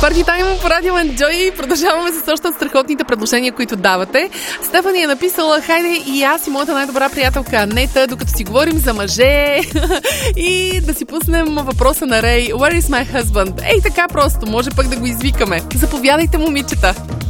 Парти тайм по Радио Enjoy. Продължаваме с още от страхотните предложения, които давате. Стефани е написала: хайде и аз и моята най-добра приятелка Анета, докато си говорим за мъже и да си пуснем въпроса на Рей: Where is my husband? Ей така просто, може пък да го извикаме. Заповядайте, момичета.